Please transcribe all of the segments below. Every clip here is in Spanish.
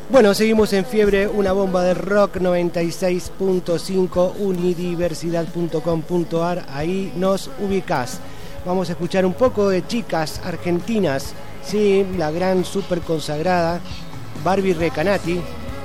Bueno, seguimos en Fiebre, una bomba de rock 96.5, unidiversidad.com.ar, ahí nos ubicás. Vamos a escuchar un poco de chicas argentinas, sí, la gran super consagrada Barbie Recanati.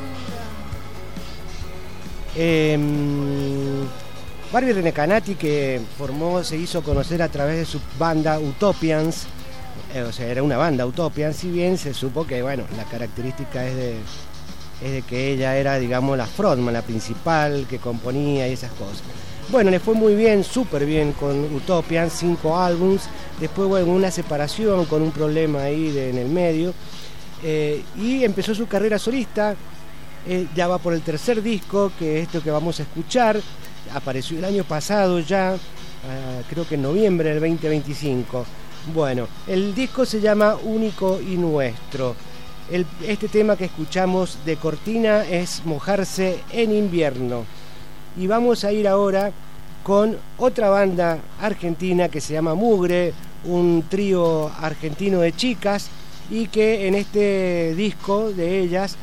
Barbie Recanati, que se hizo conocer a través de su banda Utopians, o sea, era una banda Utopians, si bien se supo que, bueno, la característica es de que ella era, digamos, la frontman, la principal, que componía y esas cosas. Bueno, le fue muy bien, súper bien con Utopians, 5 álbums, después, bueno, una separación con un problema ahí en el medio, y empezó su carrera solista. Ya va por el tercer disco, que es esto que vamos a escuchar. Apareció el año pasado ya, creo que en noviembre del 2025. Bueno, el disco se llama Único y Nuestro. Este tema que escuchamos de cortina es Mojarse en Invierno. Y vamos a ir ahora con otra banda argentina que se llama Mugre, un trío argentino de chicas, y que en este disco de ellas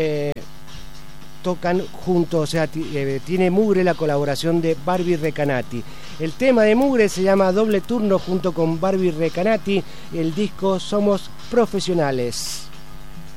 tocan juntos, o sea, tiene Mugre la colaboración de Barbie Recanati. El tema de Mugre se llama Doble Turno junto con Barbie Recanati. El disco Somos Profesionales.